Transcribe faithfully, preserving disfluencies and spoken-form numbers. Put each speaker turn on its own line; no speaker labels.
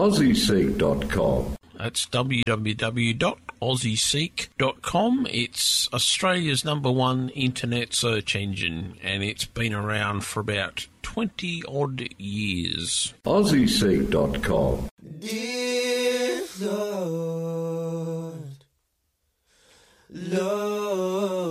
aussie seek dot com.
That's w w w dot aussie seek dot com. It's Australia's number one internet search engine, and it's been around for about twenty odd years.
aussie seek dot com.
Dear Lord, Lord.